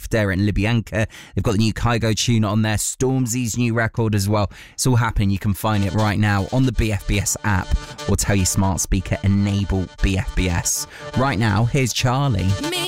Derek and Libyanka. They've got the new Kygo tune on there, Stormzy's new record as well. It's all happening. You can find it right now on the BFBS app, or tell your smart speaker enable BFBS. Right now, here's Charlie.